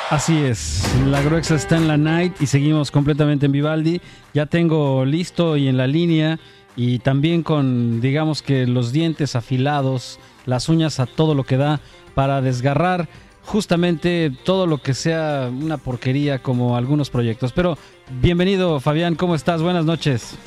Así es, la Gruexa está en la night y seguimos completamente en Vivaldi. Ya tengo listo y en la línea y también con, digamos que los dientes afilados, las uñas a todo lo que da para desgarrar justamente todo lo que sea una porquería como algunos proyectos. Pero bienvenido, Fabián, ¿cómo estás? Buenas noches.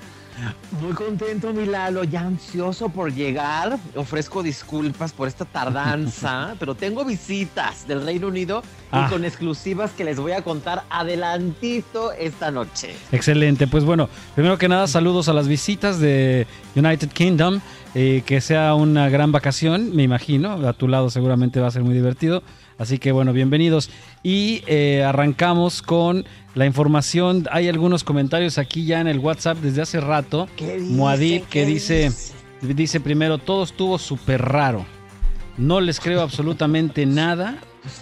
Muy contento, mi Lalo, ya ansioso por llegar. Ofrezco disculpas por esta tardanza, pero tengo visitas del Reino Unido y con exclusivas que les voy a contar adelantito esta noche. Excelente, pues bueno, primero que nada saludos a las visitas de United Kingdom, que sea una gran vacación, me imagino, a tu lado seguramente va a ser muy divertido. Así que bueno, bienvenidos. Y arrancamos con la información. Hay algunos comentarios aquí ya en el WhatsApp desde hace rato. Muad'Dib que dice primero, todo estuvo súper raro. No les creo absolutamente nada.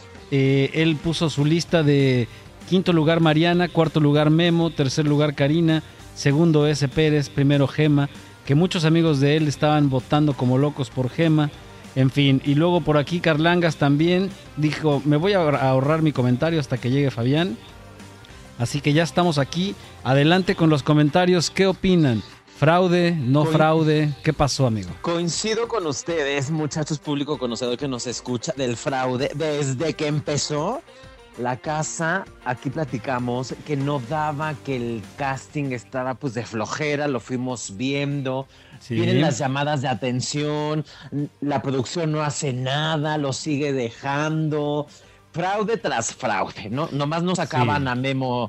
Él puso su lista de quinto lugar Mariana, cuarto lugar Memo, tercer lugar Karina, segundo S. Pérez, primero Gema, que muchos amigos de él estaban votando como locos por Gema. En fin, y luego por aquí Carlangas también dijo, me voy a ahorrar mi comentario hasta que llegue Fabián. Así que ya estamos aquí. Adelante con los comentarios. ¿Qué opinan? ¿Fraude? ¿No fraude? ¿Qué pasó, amigo? Coincido con ustedes, muchachos, público conocedor que nos escucha, del fraude. Desde que empezó la casa, aquí platicamos que no daba, que el casting estaba pues de flojera, lo fuimos viendo. Sí. Vienen las llamadas de atención, la producción no hace nada, lo sigue dejando. Fraude tras fraude, ¿no? Nomás no sacaban a Memo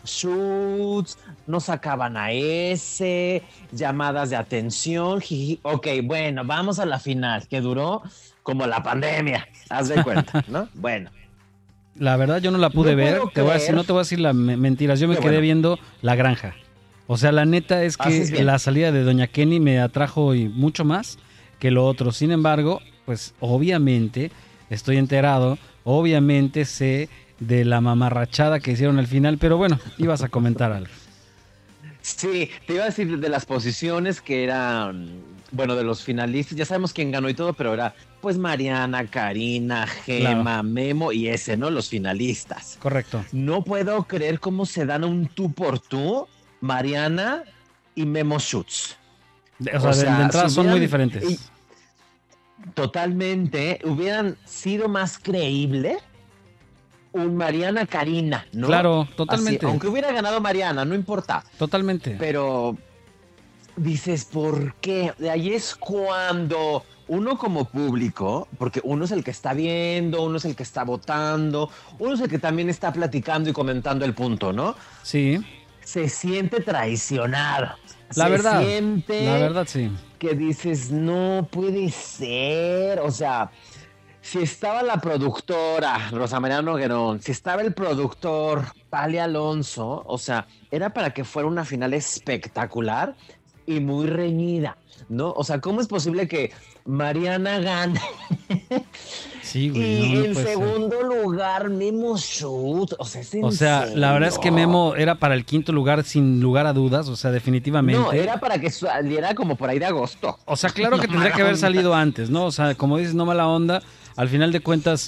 Schutz, no sacaban a ese, llamadas de atención. Ok, bueno, vamos a la final, que duró como la pandemia, haz de cuenta, ¿no? Bueno. La verdad yo no la pude ver, no te voy a decir las mentiras, yo me quedé viendo La Granja. O sea, la neta es que la salida de Doña Kenny me atrajo y mucho más que lo otro. Sin embargo, pues obviamente estoy enterado, obviamente sé de la mamarrachada que hicieron al final, pero bueno, ibas a comentar algo. Sí, te iba a decir de las posiciones que eran, bueno, de los finalistas, ya sabemos quién ganó y todo, pero era pues Mariana, Karina, Gema, Memo y ese, ¿no? Los finalistas. Correcto. No puedo creer cómo se dan un tú por tú Mariana y Memo Schutz. O sea, de entrada son muy diferentes. Totalmente, hubieran sido más creíble un Mariana Karina, ¿no? Claro, totalmente. Así, aunque hubiera ganado Mariana, no importa. Totalmente. Pero dices, ¿por qué? De ahí es cuando uno como público, porque uno es el que está viendo, uno es el que está votando, uno es el que también está platicando y comentando el punto, ¿no? Sí. Se siente traicionado. La verdad, sí. Que dices, no puede ser. O sea, si estaba la productora Rosa María Noguerón, si estaba el productor Pali Alonso, o sea, era para que fuera una final espectacular y muy reñida, ¿no? O sea, ¿cómo es posible que Mariana gane? Sí, güey. Y en segundo lugar, Memo Schutz. O sea, la verdad es que Memo era para el quinto lugar sin lugar a dudas, o sea, definitivamente. No, era para que saliera como por ahí de agosto. O sea, claro que tendría que haber salido antes, ¿no? O sea, como dices, no mala onda. Al final de cuentas,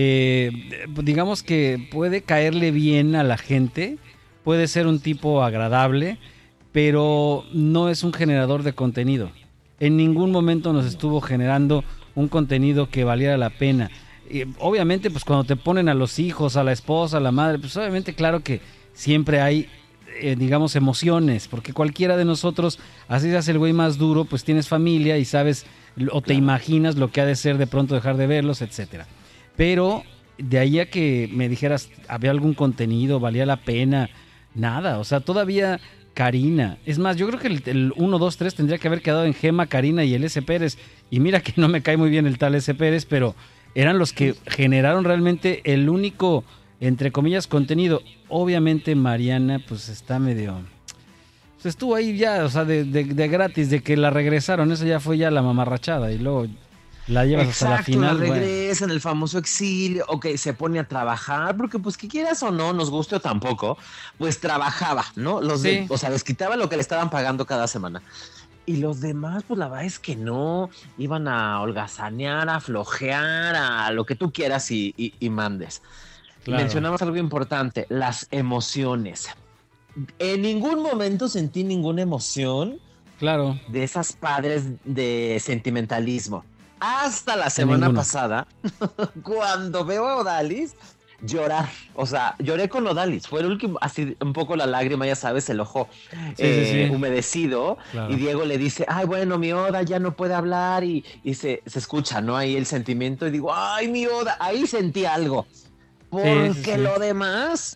digamos que puede caerle bien a la gente, puede ser un tipo agradable, pero no es un generador de contenido. En ningún momento nos estuvo generando un contenido que valiera la pena. Obviamente, pues cuando te ponen a los hijos, a la esposa, a la madre, pues obviamente claro que siempre hay, digamos, emociones, porque cualquiera de nosotros, así se hace el güey más duro, pues tienes familia y sabes o te imaginas lo que ha de ser de pronto dejar de verlos, etcétera. Pero de ahí a que me dijeras, ¿había algún contenido? ¿Valía la pena? Nada, o sea, todavía Karina. Es más, yo creo que el 1, 2, 3 tendría que haber quedado en Gema, Karina y el S. Pérez. Y mira que no me cae muy bien el tal S. Pérez, pero eran los que generaron realmente el único, entre comillas, contenido. Obviamente Mariana, pues está medio... Pues estuvo ahí ya, o sea, de gratis, de que la regresaron. Eso ya fue ya la mamarrachada. Y luego la llevas hasta la final. La regresa en el famoso exilio, ok, se pone a trabajar, porque pues que quieras o no, nos guste o tampoco, pues trabajaba, ¿no? O sea, les quitaba lo que le estaban pagando cada semana. Y los demás, pues la verdad es que no, iban a holgazanear, a flojear, a lo que tú quieras y mandes. Claro. Mencionamos algo importante, las emociones. En ningún momento sentí ninguna emoción Claro. de esas padres de sentimentalismo. Hasta la semana pasada, cuando veo a Odalis llorar. O sea, lloré con Odalis. Fue el último, así un poco la lágrima, ya sabes, el ojo humedecido. Claro. Y Diego le dice, ay, bueno, mi Oda ya no puede hablar. Y se escucha, ¿no? Ahí el sentimiento. Y digo, ay, mi Oda, ahí sentí algo. Porque lo demás...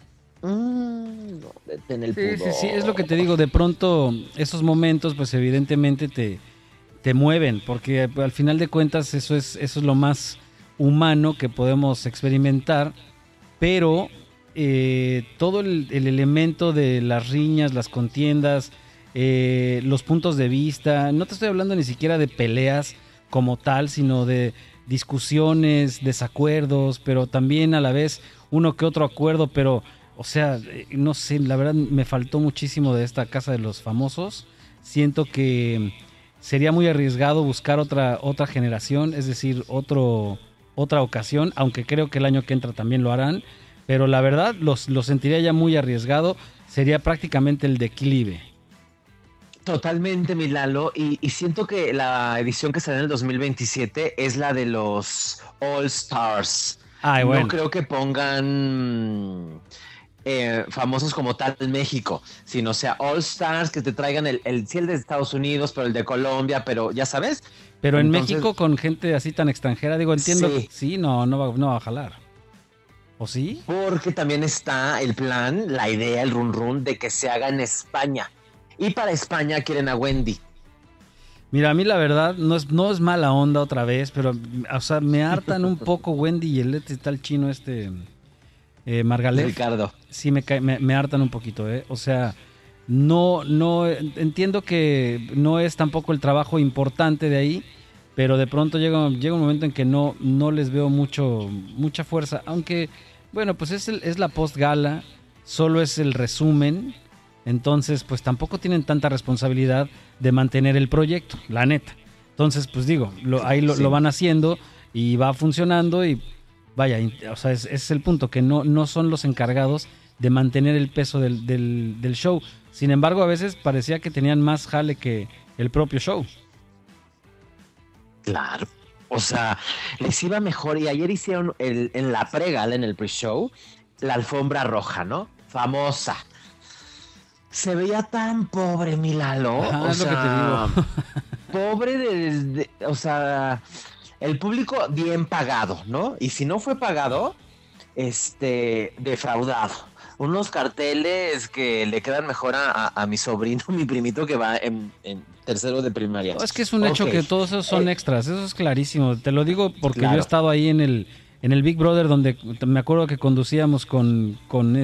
en el pudor. Sí, es lo que te digo, de pronto esos momentos pues evidentemente te mueven, porque al final de cuentas eso es lo más humano que podemos experimentar, pero todo el elemento de las riñas, las contiendas, los puntos de vista, no te estoy hablando ni siquiera de peleas como tal, sino de discusiones, desacuerdos, pero también a la vez uno que otro acuerdo, pero o sea, no sé, la verdad me faltó muchísimo de esta Casa de los Famosos. Siento que sería muy arriesgado buscar otra generación, es decir, otra ocasión, aunque creo que el año que entra también lo harán, pero la verdad lo sentiría ya muy arriesgado, sería prácticamente el declive. Totalmente, mi Lalo, y siento que la edición que sale en el 2027 es la de los All Stars. Ay, bueno. No creo que pongan... famosos como tal en México, sino sea All Stars, que te traigan el de Estados Unidos, pero el de Colombia, pero ya sabes. Pero entonces, en México con gente así tan extranjera, digo, entiendo, sí, no va a jalar. ¿O sí? Porque también está el plan, la idea, el run de que se haga en España. Y para España quieren a Wendy. Mira, a mí la verdad no es mala onda otra vez, pero o sea, me hartan un poco Wendy y el tal chino Margalef. Ricardo. Sí, me hartan un poquito, O sea, no entiendo que no es tampoco el trabajo importante de ahí, pero de pronto llega un momento en que no les veo mucha fuerza, aunque, bueno, pues es la post-gala, solo es el resumen, entonces pues tampoco tienen tanta responsabilidad de mantener el proyecto, la neta. Entonces, pues digo, lo van haciendo y va funcionando y vaya, o sea, es el punto, que no son los encargados de mantener el peso del show. Sin embargo, a veces parecía que tenían más jale que el propio show. Claro, o sea, les iba mejor. Y ayer hicieron en la pre-gala, en el pre-show, la alfombra roja, ¿no? Famosa. Se veía tan pobre, mi Lalo. O sea, lo que te digo. Pobre o sea... El público bien pagado, ¿no? Y si no fue pagado, defraudado. Unos carteles que le quedan mejor a mi sobrino, mi primito que va en tercero de primaria. No, es que es un hecho que todos esos son extras, eso es clarísimo. Te lo digo porque yo he estado ahí en el Big Brother, donde me acuerdo que conducíamos con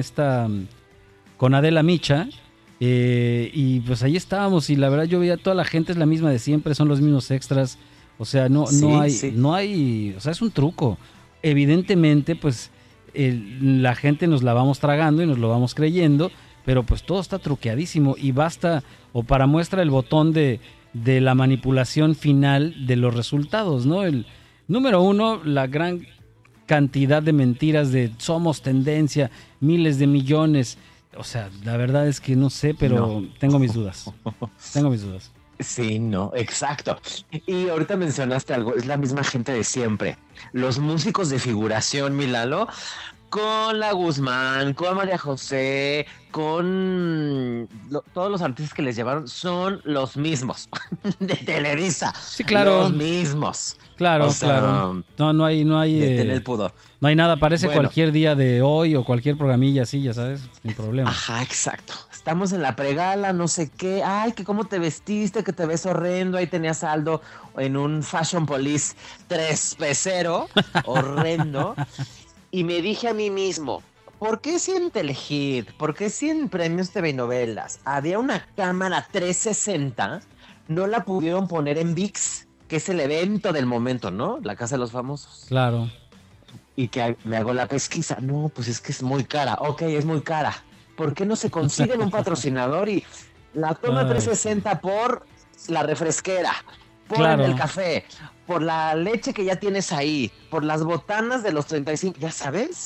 Adela Micha, y pues ahí estábamos y la verdad yo veía toda la gente es la misma de siempre, son los mismos extras. O sea, no hay, o sea, es un truco. Evidentemente, pues la gente nos la vamos tragando y nos lo vamos creyendo, pero pues todo está truqueadísimo y basta, o para muestra el botón de la manipulación final de los resultados, ¿no? El número uno, la gran cantidad de mentiras de somos tendencia, miles de millones. O sea, la verdad es que no sé, pero tengo mis dudas. Sí, no, exacto. Y ahorita mencionaste algo, es la misma gente de siempre. Los músicos de figuración, mi Lalo, con la Guzmán, con María José, con todos los artistas que les llevaron, son los mismos de Televisa. Sí, claro. Los mismos. Claro, o sea, claro. No hay. De tener pudor. No hay nada, parece cualquier día de hoy o cualquier programilla así, ya sabes, sin problema. Ajá, exacto. Estamos en la pregala, no sé qué. Ay, que cómo te vestiste, que te ves horrendo. Ahí tenías saldo en un Fashion Police 3 pesero, horrendo. Y me dije a mí mismo, ¿por qué si en Telehit, por qué si en Premios TV y Novelas había una cámara 360, no la pudieron poner en ViX, que es el evento del momento, ¿no? La Casa de los Famosos. Claro. Y que me hago la pesquisa. No, pues es que es muy cara. Ok, es muy cara. ¿Por qué no se consiguen un patrocinador y la toma 360 por la refresquera, por el café, por la leche que ya tienes ahí, por las botanas de los 35, ya sabes?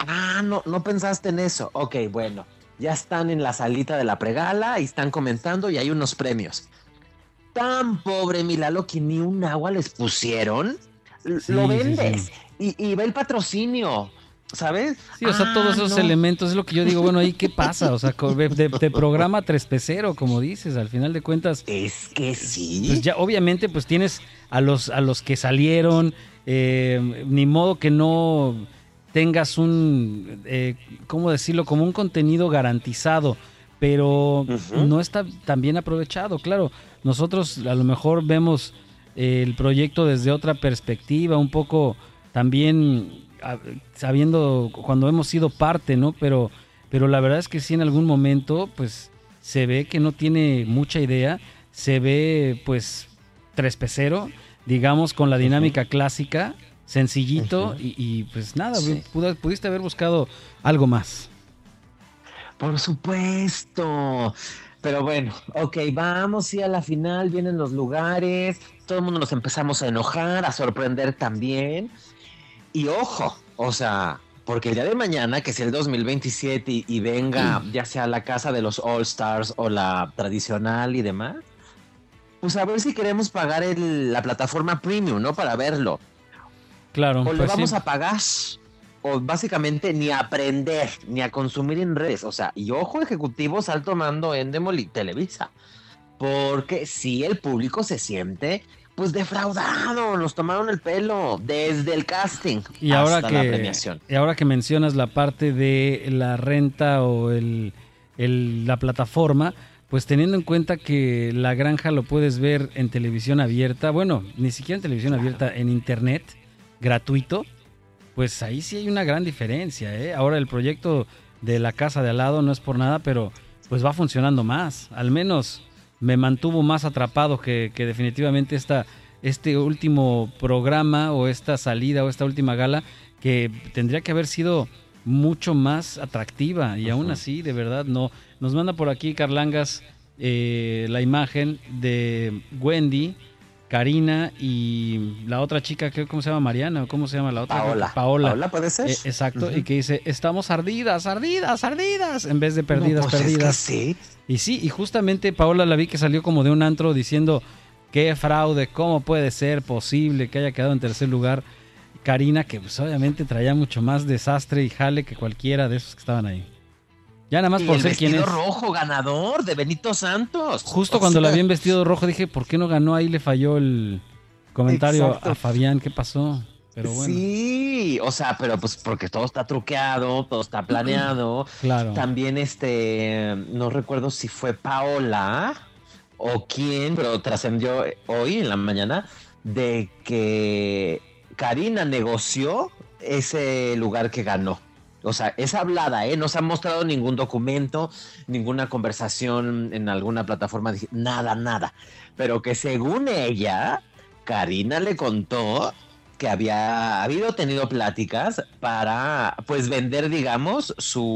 No pensaste en eso. Ok, bueno, ya están en la salita de la pregala y están comentando y hay unos premios. Tan pobre mi Lalo que ni un agua les pusieron. Lo Sí, sí, sí. vendes y ve el patrocinio, ¿sabes? Sí, o sea, todos esos No. elementos es lo que yo digo, bueno, ahí qué pasa, o sea, de programa tres pecero, como dices, al final de cuentas, Es que pues sí. ya obviamente pues tienes a los que salieron, ni modo que no tengas un, ¿cómo decirlo? Como un contenido garantizado, pero Ujú. no está tan bien aprovechado. Claro, nosotros a lo mejor vemos el proyecto desde otra perspectiva, un poco también sabiendo cuando hemos sido parte, ¿no? Pero la verdad es que sí en algún momento pues se ve que no tiene mucha idea, se ve pues tres pecero, digamos con la Ujú. dinámica clásica, sencillito Ujú. y pues nada, Sí. pudiste haber buscado algo más. Por supuesto. Pero bueno, ok, vamos, sí, a la final vienen los lugares, todo el mundo nos empezamos a enojar, a sorprender también. Y ojo, o sea, porque el día de mañana, que sea el 2027 y venga ya sea la casa de los All Stars o la tradicional y demás, pues a ver si queremos pagar la plataforma premium, ¿no? Para verlo. Claro, O le pues sí. vamos a pagar, o básicamente ni a aprender, ni a consumir en redes. O sea, y ojo, ejecutivos alto mando en Demoli Televisa. Porque si el público se siente, pues defraudado, nos tomaron el pelo desde el casting Y ahora hasta la que, premiación. y ahora que mencionas la parte de la renta o la plataforma, pues teniendo en cuenta que La Granja lo puedes ver en televisión abierta, bueno, ni siquiera en televisión Claro. abierta, en internet, gratuito, pues ahí sí hay una gran diferencia, ¿eh? Ahora el proyecto de La Casa de Al Lado no es por nada, pero pues va funcionando más. Al menos me mantuvo más atrapado que definitivamente este último programa o esta salida o esta última gala que tendría que haber sido mucho más atractiva y aún Ujú. así, de verdad, no. Nos manda por aquí Carlangas la imagen de Wendy, Karina y la otra chica, creo, ¿cómo se llama? Mariana, o ¿cómo se llama la otra? Creo que Paola. Paola. ¿Paola puede ser? Exacto, y Ujú. que dice, estamos ardidas, ardidas, ardidas, en vez de No, perdidas, pues es que perdidas. sí. Y sí, y justamente Paola la vi que salió como de un antro diciendo, qué fraude, cómo puede ser posible que haya quedado en tercer lugar. Karina, que pues obviamente traía mucho más desastre y jale que cualquiera de esos que estaban ahí. Ya nada más Y por el ser quien vestido es. rojo ganador de Benito Santos. Justo O cuando la vi sea, en vestido rojo dije, ¿por qué no ganó? Ahí le falló el comentario a exacto. Fabián, ¿qué pasó? Pero bueno, Sí, o sea, pero pues porque todo está truqueado, todo está planeado. claro. También no recuerdo si fue Paola o quién, pero trascendió hoy en la mañana de que Karina negoció ese lugar que ganó. O sea, es hablada, ¿eh? No se ha mostrado ningún documento, ninguna conversación en alguna plataforma, nada, nada. Pero que según ella, Karina le contó que había tenido pláticas para, pues, vender, digamos,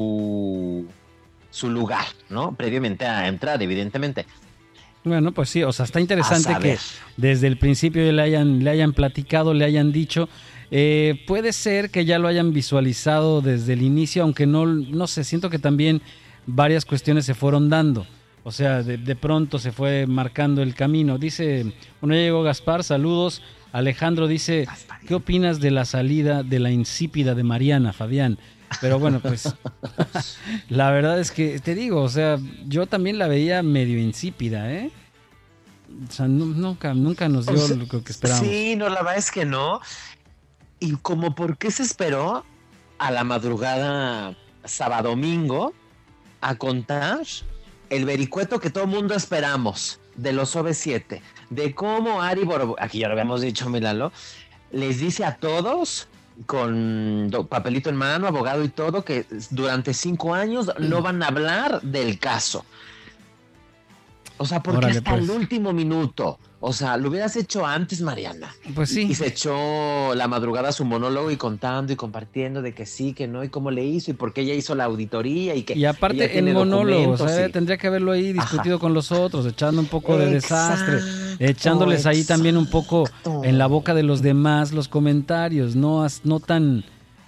su lugar, ¿no? Previamente a entrar, evidentemente. Bueno, pues sí, o sea, está A interesante que saber. desde el principio le hayan platicado, le hayan dicho. Puede ser que ya lo hayan visualizado desde el inicio, aunque no sé, siento que también varias cuestiones se fueron dando. O sea, de pronto se fue marcando el camino. Dice, bueno, ya llegó Gaspar, saludos. Alejandro dice, ¿qué Gasparín. opinas de la salida de la insípida de Mariana, Fabián? Pero bueno, pues la verdad es que te digo, o sea, yo también la veía medio insípida, ¿eh? O sea, nunca nos O dio sea, lo que esperábamos. sí, no, la verdad es que no. Y como por qué se esperó a la madrugada sábado domingo a contar el vericueto que todo mundo esperamos de los OV7, de cómo Ari aquí ya lo habíamos dicho, Milalo, les dice a todos con papelito en mano, abogado y todo, que durante 5 años no van a hablar del caso. O sea, porque Órale, hasta el pues. último minuto. O sea, lo hubieras hecho antes, Mariana. Pues Y sí. se echó la madrugada su monólogo y contando y compartiendo de que sí, que no, y cómo le hizo, y por qué ella hizo la auditoría, y que Y ella aparte en tiene monólogos, documentos, y... tendría que haberlo ahí Ajá. discutido con los otros, echando un poco de desastre, Exacto, echándoles ahí también un poco en la exacto. boca de los demás los comentarios, no tan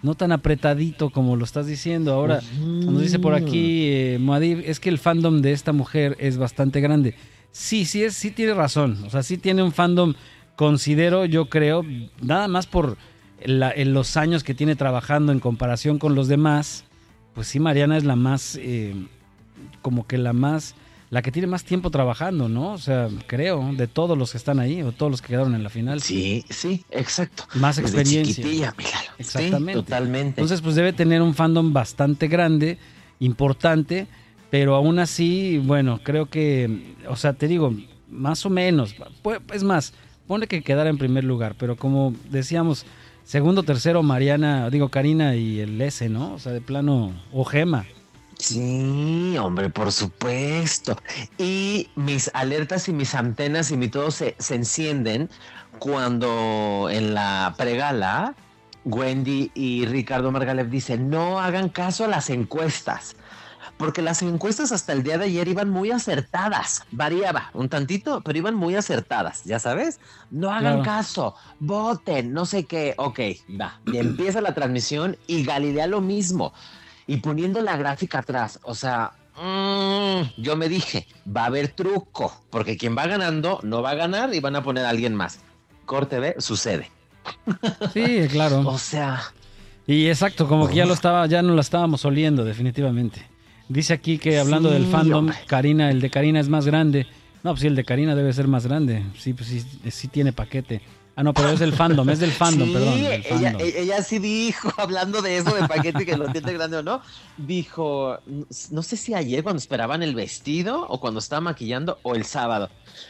no tan apretadito como lo estás diciendo. Ahora, nos dice por aquí Moadib, es que el fandom de esta mujer es bastante grande. Sí tiene razón. O sea, sí tiene un fandom, considero, yo creo, nada más por en los años que tiene trabajando en comparación con los demás, pues sí, Mariana es la más, como que la que tiene más tiempo trabajando, ¿no? O sea, creo, de todos los que están ahí, o todos los que quedaron en la final. Sí, exacto. Más experiencia. Chiquitilla, míralo. Exactamente. Sí, totalmente. Entonces, pues debe tener un fandom bastante grande, importante, pero aún así, bueno, creo que, o sea, te digo, más o menos, es más, pone que quedara en primer lugar, pero como decíamos, segundo, tercero, Karina y el S, ¿no? O sea, de plano, o Gema. Sí, hombre, por supuesto. Y mis alertas y mis antenas y mi todo se encienden cuando en la pregala Wendy y Ricardo Margalef dicen, no hagan caso a las encuestas. Porque las encuestas hasta el día de ayer iban muy acertadas. Variaba un tantito, pero iban muy acertadas, ¿ya sabes? No hagan caso, voten, no sé qué. Ok, va. Y empieza la transmisión y Galilea lo mismo. Y poniendo la gráfica atrás, o sea, yo me dije, va a haber truco. Porque quien va ganando no va a ganar y van a poner a alguien más. Corte B, sucede. Sí, claro. O sea... Y exacto, como que ya no la estábamos oliendo, definitivamente. Dice aquí que hablando del fandom, hombre. El de Karina es más grande. No, pues sí, el de Karina debe ser más grande. Sí, pues sí tiene paquete. Ah, no, pero es del fandom, sí, perdón. Ella sí dijo, hablando de eso, de paquete, que lo tiene grande o no, dijo, no sé si ayer cuando esperaban el vestido o cuando estaba maquillando o el sábado.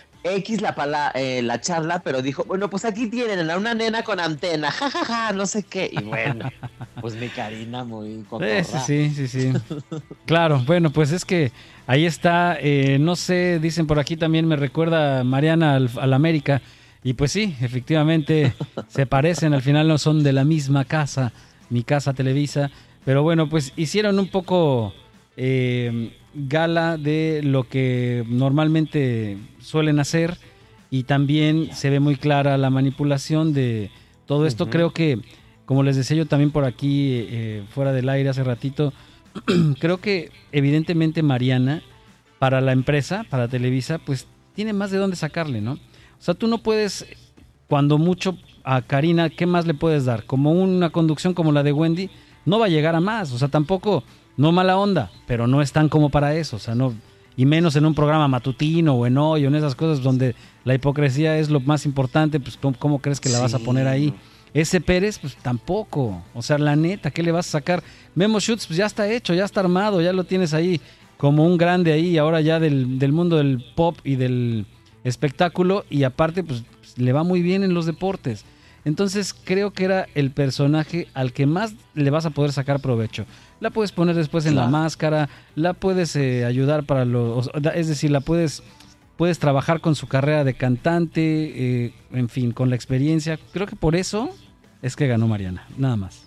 La charla, pero dijo, bueno, pues aquí tienen a una nena con antena, jajaja, no sé qué. Y bueno, pues mi Karina muy cotorra. Sí. Claro, bueno, pues es que ahí está, no sé, dicen por aquí también, me recuerda Mariana al América. Y pues sí, efectivamente se parecen, al final no son de la misma casa, mi casa Televisa. Pero bueno, pues hicieron un poco... gala de lo que normalmente suelen hacer y también se ve muy clara la manipulación de todo esto. Creo que, como les decía yo también por aquí fuera del aire hace ratito, creo que evidentemente Mariana para la empresa, para Televisa, pues tiene más de dónde sacarle, ¿no? O sea, tú no puedes, cuando mucho a Karina, ¿qué más le puedes dar? Como una conducción como la de Wendy, no va a llegar a más, o sea, tampoco... No mala onda, pero no están como para eso, o sea, no, y menos en un programa matutino o en hoy o en esas cosas donde la hipocresía es lo más importante, pues ¿cómo crees que la vas a poner ahí? Ese Pérez, pues tampoco, o sea, la neta, ¿qué le vas a sacar? Memo Schutz, pues ya está hecho, ya está armado, ya lo tienes ahí como un grande ahí, ahora ya del mundo del pop y del espectáculo, y aparte, pues le va muy bien en los deportes. Entonces creo que era el personaje al que más le vas a poder sacar provecho. La puedes poner después en la máscara, la puedes ayudar para es decir, la puedes trabajar con su carrera de cantante, en fin, con la experiencia. Creo que por eso es que ganó Mariana, nada más.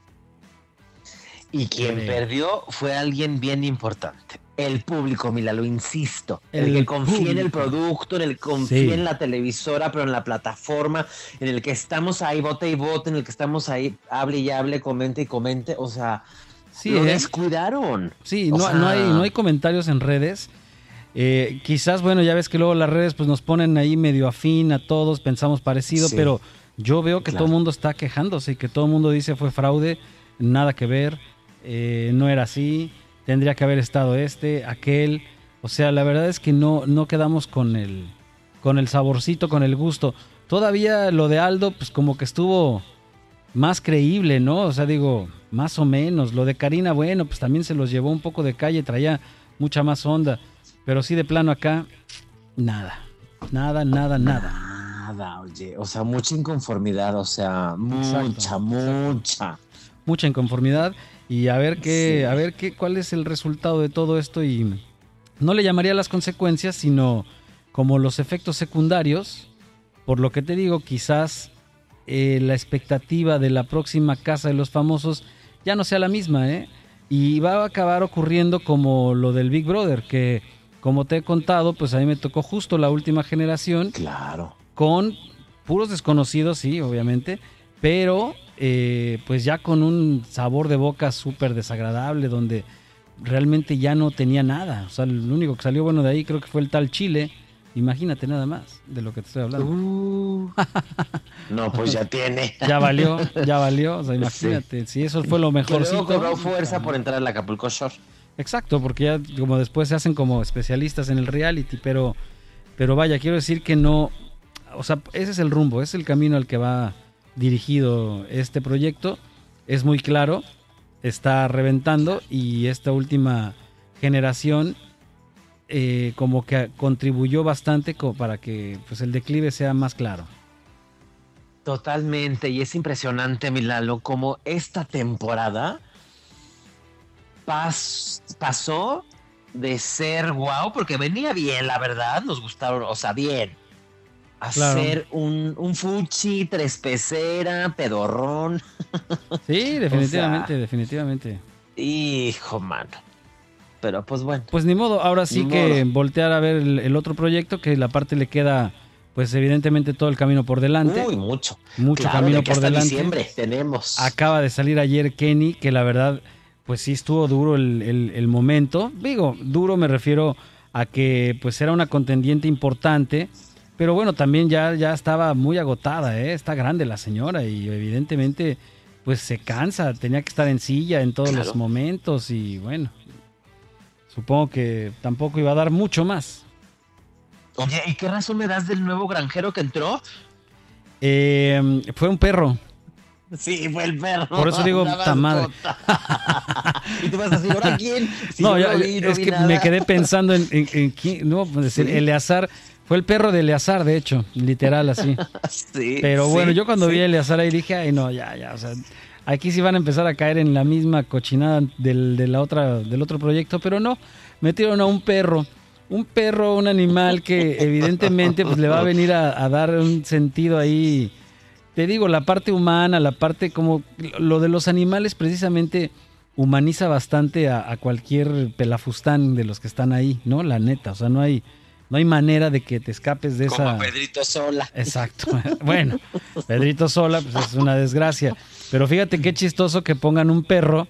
Y quien perdió fue alguien bien importante. El público, mira, lo insisto. El que confía en el producto, en el que confía en la televisora, pero en la plataforma, en el que estamos ahí, vote y vote, en el que estamos ahí, hable y hable, comente y comente. O sea, lo descuidaron. Sí, no hay comentarios en redes. Quizás, bueno, ya ves que luego las redes pues nos ponen ahí medio afín a todos, pensamos parecido, pero yo veo que todo el mundo está quejándose y que todo el mundo dice fue fraude, nada que ver, no era así. Tendría que haber estado aquel. O sea, la verdad es que no quedamos con el saborcito, con el gusto. Todavía lo de Aldo, pues como que estuvo más creíble, ¿no? O sea, digo, más o menos. Lo de Karina, bueno, pues también se los llevó un poco de calle, traía mucha más onda. Pero sí, de plano acá, nada, oye. O sea, mucha inconformidad, o sea, mucha. Mucha inconformidad. Y a ver cuál es el resultado de todo esto, y no le llamaría las consecuencias, sino como los efectos secundarios. Por lo que te digo, quizás la expectativa de la próxima Casa de los Famosos ya no sea la misma, y va a acabar ocurriendo como lo del Big Brother, que como te he contado, pues a mí me tocó justo la última generación. Claro. Con puros desconocidos, sí, obviamente, pero pues ya con un sabor de boca súper desagradable, donde realmente ya no tenía nada. O sea, lo único que salió bueno de ahí creo que fue el tal chile. Imagínate nada más de lo que te estoy hablando. No, pues ya tiene. Ya valió. O sea, imagínate, sí. Si eso fue lo mejorcito. Que luego cobró fuerza por entrar al Acapulco Shore. Exacto, porque ya como después se hacen como especialistas en el reality, pero vaya, quiero decir que no, o sea, ese es el rumbo, ese es el camino al que va dirigido este proyecto. Es muy claro, está reventando y esta última generación como que contribuyó bastante para que pues el declive sea más claro. Totalmente, y es impresionante, mi Lalo, como esta temporada pasó de ser wow, porque venía bien, la verdad, nos gustaron, o sea, bien, a ser un fuchi, tres pecera, pedorrón. Sí, definitivamente, definitivamente. Hijo, mano. Pero pues bueno. Pues ni modo, ahora sí que voltear a ver el otro proyecto, que la parte le queda, pues evidentemente todo el camino por delante. Uy, mucho. Mucho claro, camino por delante. Diciembre tenemos. Acaba de salir ayer Kenny, que la verdad, pues sí estuvo duro el momento. Digo, duro me refiero a que pues era una contendiente importante, pero bueno, también ya estaba muy agotada, está grande la señora y evidentemente pues se cansa, tenía que estar en silla en todos los momentos y bueno, supongo que tampoco iba a dar mucho más. Oye, ¿y qué razón me das del nuevo granjero que entró? Fue un perro. Sí, fue el perro. Por eso digo, puta madre. ¿Y tú vas a decir, ahora quién? Si no, es que nada. Me quedé pensando en quién. No, pues Eleazar. Fue el perro de Eleazar, de hecho, literal así. Sí. Pero bueno, yo cuando vi a Eleazar ahí dije, ay no, ya, o sea, aquí sí van a empezar a caer en la misma cochinada del otro proyecto, pero no, metieron a un perro, un animal que evidentemente pues le va a venir a dar un sentido ahí. Te digo, la parte humana, la parte como lo de los animales precisamente humaniza bastante a cualquier pelafustán de los que están ahí, ¿no? La neta, o sea, no hay manera de que te escapes de esa... Como Pedrito Sola. Exacto. Bueno, Pedrito Sola pues es una desgracia. Pero fíjate qué chistoso que pongan un perro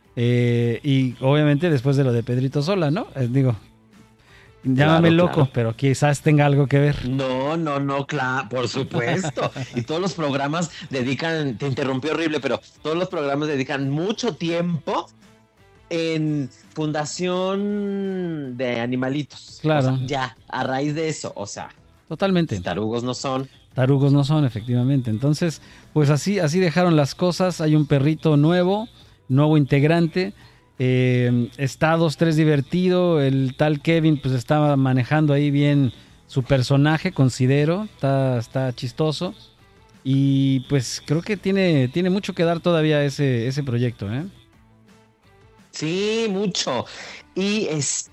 y obviamente después de lo de Pedrito Sola, ¿no? Digo, llámame loco, pero quizás tenga algo que ver. No, claro, por supuesto. Y todos los programas dedican, te interrumpí horrible, pero todos los programas dedican mucho tiempo en fundación de animalitos. Claro. O sea, ya, a raíz de eso, o sea. Totalmente. Tarugos no son. Tarugos no son, efectivamente. Entonces, pues así dejaron las cosas. Hay un perrito nuevo integrante. Está 2-3 divertido. El tal Kevin pues estaba manejando ahí bien su personaje, considero. Está chistoso. Y pues creo que tiene mucho que dar todavía ese proyecto, ¿eh? Sí, mucho. Y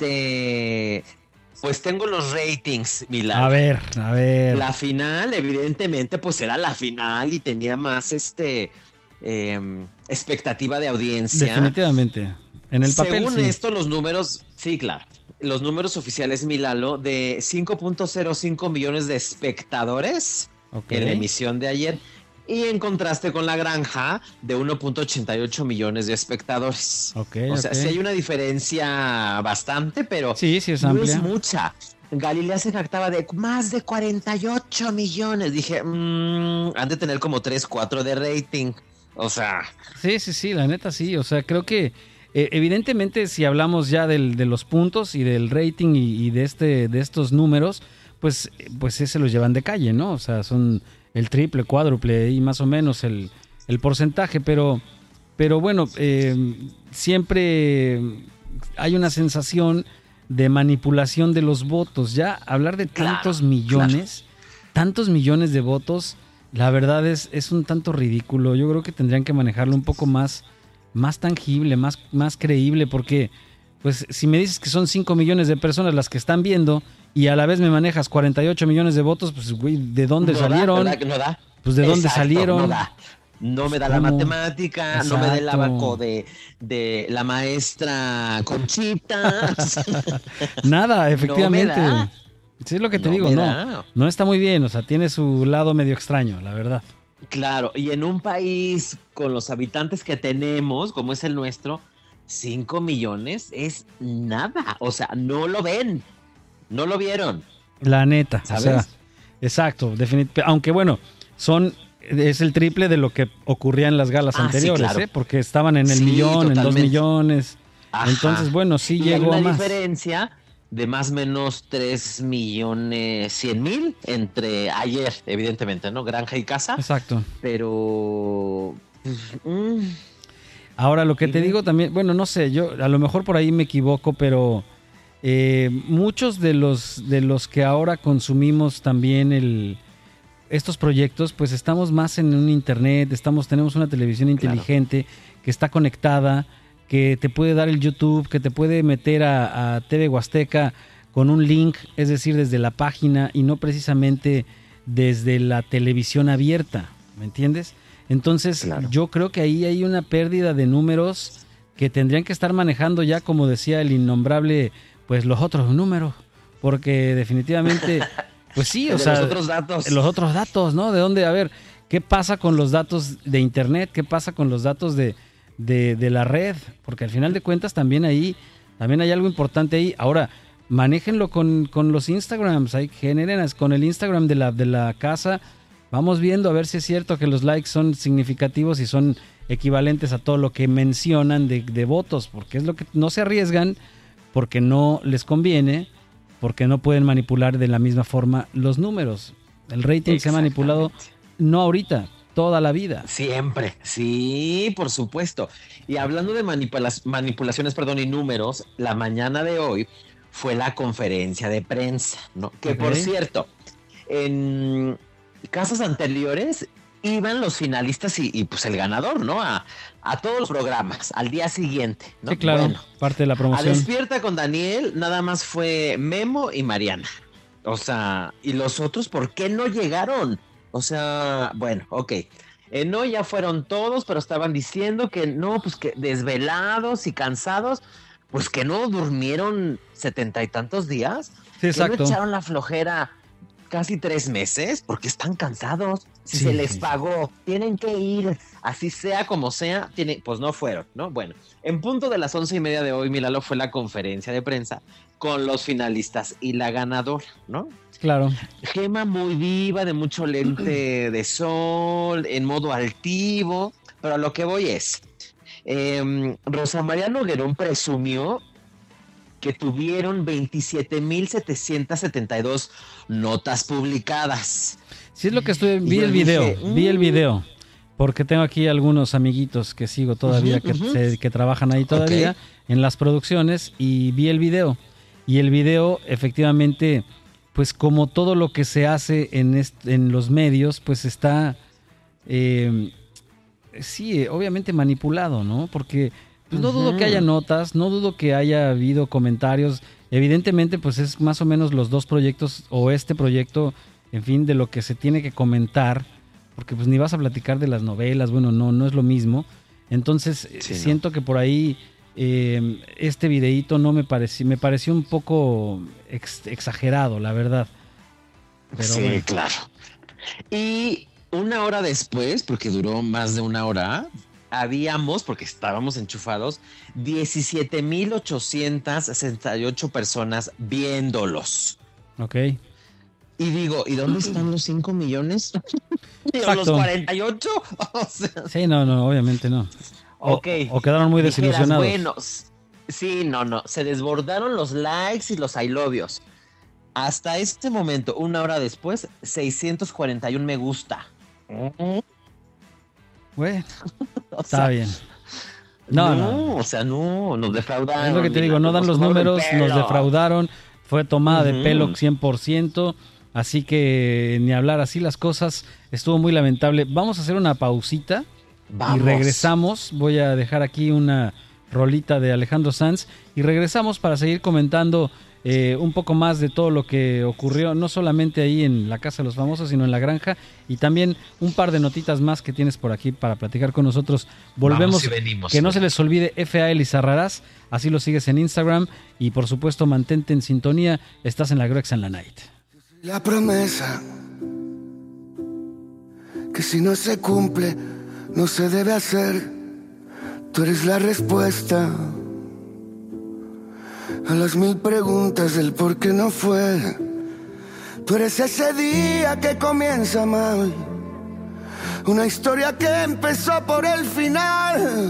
pues tengo los ratings, Milán. A ver. La final, evidentemente, pues era la final y tenía más expectativa de audiencia. Definitivamente. En el papel, según sí. esto, los números, sí, claro. Los números oficiales, Milalo, de 5.05 millones de espectadores en la emisión de ayer. Y en contraste con La Granja, de 1.88 millones de espectadores. O sea, sí hay una diferencia bastante, pero sí es amplia. No es mucha. Galilea se jactaba de más de 48 millones. Dije, han de tener como 3, 4 de rating. O sea... Sí, la neta sí. O sea, creo que evidentemente si hablamos ya de los puntos y del rating y de estos números, pues se los llevan de calle, ¿no? O sea, son... el triple, cuádruple y más o menos el porcentaje, pero bueno, siempre hay una sensación de manipulación de los votos. Ya hablar de tantos millones de votos, la verdad es un tanto ridículo. Yo creo que tendrían que manejarlo un poco más tangible, más creíble, porque pues si me dices que son 5 millones de personas las que están viendo y a la vez me manejas 48 millones de votos, pues güey, ¿de dónde salieron? No da. Pues ¿de dónde salieron? No me da la matemática, no me da el abaco de la maestra Conchita. Nada, efectivamente. No me da. Sí, es lo que te digo, no está muy bien, o sea, tiene su lado medio extraño, la verdad. Claro, y en un país con los habitantes que tenemos, como es el nuestro, 5 millones es nada. O sea, no lo ven, no lo vieron, La neta, o sea, ¿sabes? exacto, definitivamente. Aunque bueno, es el triple de lo que ocurría en las galas Ah, sí, anteriores, claro. ¿eh? Porque estaban en el Sí, millón, en 2 millones. Ajá. Entonces, bueno, sí Y hay llegó a una más. diferencia de más o menos 3.100.000 entre ayer, evidentemente, ¿no? Granja y casa, Exacto. pero... pues, mm, Ahora, lo que te dime. digo también, bueno, no sé, yo a lo mejor por ahí me equivoco, pero muchos de los que ahora consumimos también estos proyectos, pues estamos más en un internet, tenemos una televisión Claro. inteligente que está conectada, que te puede dar el YouTube, que te puede meter a TV Huasteca con un link, es decir, desde la página y no precisamente desde la televisión abierta, ¿me entiendes? Entonces, Claro. yo creo que ahí hay una pérdida de números que tendrían que estar manejando ya, como decía el innombrable, pues los otros números, porque definitivamente, pues sí, o El de los sea, otros datos. los otros datos, ¿no? ¿De dónde? A ver, ¿qué pasa con los datos de Internet? ¿Qué pasa con los datos de la red? Porque al final de cuentas también hay algo importante ahí. Ahora, manéjenlo con los Instagrams, ahí generen con el Instagram de la casa. Vamos viendo a ver si es cierto que los likes son significativos y son equivalentes a todo lo que mencionan de votos, porque es lo que no se arriesgan, porque no les conviene, porque no pueden manipular de la misma forma los números. El rating se ha manipulado Exactamente. no ahorita, toda la vida. Siempre, sí, por supuesto. Y hablando de manipulaciones, perdón, y números, la mañana de hoy fue la conferencia de prensa, ¿no? Que por Ok. cierto, en casos anteriores iban los finalistas pues el ganador, ¿no? A todos los programas, al día siguiente, Sí, ¿no? claro, Bueno, parte de la a promoción. Despierta con Daniel nada más fue Memo y Mariana. O sea, ¿y los otros por qué no llegaron? O sea, bueno, ok. No, ya fueron todos, pero estaban diciendo que no, pues que desvelados y cansados, pues que no durmieron 70 y tantos días, Sí, que no exacto. echaron la flojera casi 3 meses, porque están cansados. Si se Sí, les sí, sí. pagó, tienen que ir, así sea como sea, pues no fueron, ¿no? Bueno, en punto de las 11:30 de hoy, Milalo, fue la conferencia de prensa con los finalistas y la ganadora, ¿no? Claro. Gema muy viva, de mucho lente de sol, en modo altivo, pero a lo que voy es, Rosa María Noguerón presumió que tuvieron 27.772 notas publicadas. Sí, es lo que Y vi yo el video, dije, vi el video, porque tengo aquí algunos amiguitos que sigo todavía, que trabajan ahí ok, todavía en las producciones y vi el video. Y el video, efectivamente, pues como todo lo que se hace en los medios, pues está, eh, sí, obviamente manipulado, ¿no? Porque pues no dudo que haya notas, no dudo que haya habido comentarios. Evidentemente, pues es más o menos los dos proyectos o este proyecto, en fin, de lo que se tiene que comentar, porque pues ni vas a platicar de las novelas, bueno, no es lo mismo. Entonces, sí, no. siento que por ahí este videíto no me pareció un poco exagerado, la verdad. Pero Sí, bueno, claro. Y una hora después, porque duró más de una hora, porque estábamos enchufados, 17.868 personas viéndolos. ok. Y digo, ¿y dónde están los 5 millones? ¿O los Exacto. 48? O sea, Sí, no, obviamente no. ok, O quedaron muy dijeras, desilusionados. bueno, sí, no, se desbordaron los likes y los I love yous. Hasta este momento, una hora después, 641 me gusta. Bueno, O está sea, bien. No. o sea, no, nos Es lo que defraudaron, te digo, mira, no dan nos los tomaron el números, nos pelo. defraudaron, fue tomada de pelo Ujú. 100%, así que ni hablar así las cosas, estuvo muy lamentable. Vamos a hacer una pausita y Vamos. regresamos. Voy a dejar aquí una rolita de Alejandro Sanz y regresamos para seguir comentando un poco más de todo lo que ocurrió, no solamente ahí en la Casa de los Famosos, sino en la granja, y también un par de notitas más que tienes por aquí para platicar con nosotros. Vamos y Volvemos, venimos. que no se les olvide FA Elizarrarás, así lo sigues en Instagram, y por supuesto mantente en sintonía, estás en la Grexa en la Night. La promesa que si no se cumple, no se debe hacer. Tú eres la respuesta a las 1000 preguntas del por qué no fue. Tú eres ese día que comienza mal, una historia que empezó por el final.